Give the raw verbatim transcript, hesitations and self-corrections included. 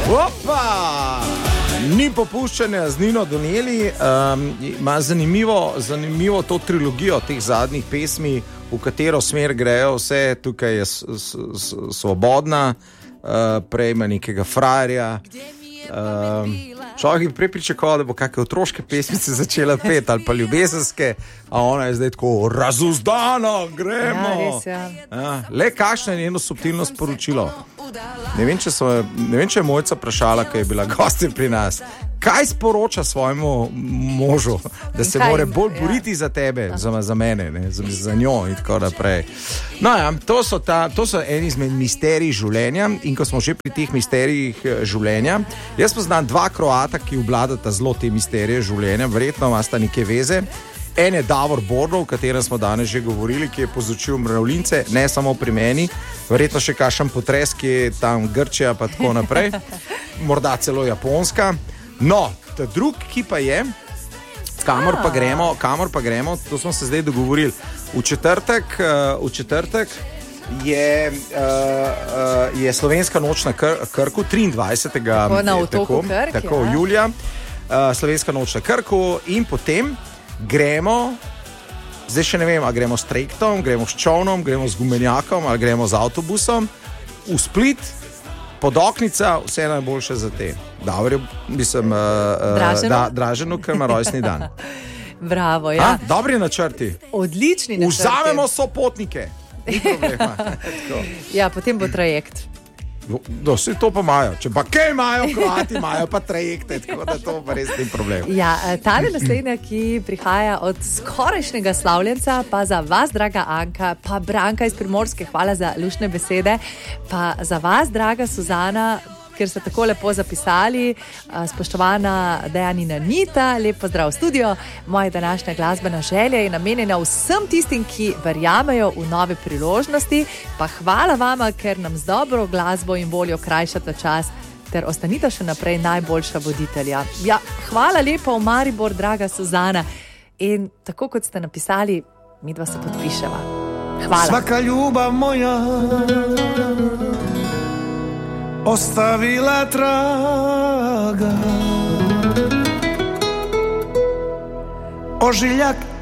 Opa! Ni popuščanja z Nino Doneli, um, ima zanimivo, zanimivo to trilogijo teh zadnjih pesmi, v katero smer grejo vse, tukaj je s, s, s, svobodna, uh, prej ima nekega frajerja. Um, človek je prej pričakoval, da bo kakšne otroške pesmice začela peti ali pa ljubezenske, a ona je zdaj tako razuzdana, gremo. Ja, res, ja. Ja, le kakšno je njeno subtilno sporočilo. Ne vem, če, so, ne vem, če je Mojca vprašala, kaj je bila gostja pri nas. Kaj sporoča svojemu možu, da se kaj, more bolj ja. boriti za tebe, za, za mene, ne, za, za njo in tako naprej. No ja, to so, ta, to so eni izmed misterij življenja in ko smo že pri teh misterijih življenja, jaz poznam dva Kroata, ki obvladata zelo te misterije življenja, verjetno imata neke veze. En je Davor Bornov, o katerem smo danes že govorili, ki je povzročil mravljince, ne samo pri meni, verjetno še kakšen potres, ki je tam Grčija pa tako naprej, morda celo Japonska. No, ta drug, ki pa je, kamor pa gremo, kamor pa gremo, to smo se zdaj dogovorili. V četrtek, v četrtek je, uh, je Slovenska noč na Kr- Krku, triindvajsetega Tako na otoku Krk, tako ja. julija, uh, Slovenska noč na Krku in potem gremo, zdaj še ne vem, ali gremo s trajektom, gremo s čovnom, gremo z gumenjakom ali gremo z avtobusom v Split, Podoknica, vse najboljše za te. Dobro, mislim, uh, da, Draženu, ker ima rojstni dan. Bravo, ja. A, dobri načrti. Odlični načrti. Vzamemo sopotnike. Ni problema. Ja, potem bo trajekt. No, vse to pa imajo. Če pa kaj imajo, Kroati imajo pa trajekte, tako da to pa res ni problem. Ja, tale naslednja, ki prihaja od skorajšnjega slavljenca, pa za vas, draga Anka, pa Branka iz Primorske, hvala za luštne besede, pa za vas, draga Suzana, ker ste tako lepo zapisali, spoštovana Dejanina Nita, lep pozdrav v studio. Moja današnja glasbena želja je namenjena vsem tistim, ki verjamejo v nove priložnosti, pa hvala vama, ker nam z dobro glasbo in voljo krajšate čas, ter ostanite še naprej najboljša voditelja. Ja, hvala lepo v Maribor, draga Suzana. In tako kot ste napisali, midva se podpiševa. Hvala. Svaka ljubav moja ostavila traga, ožiljak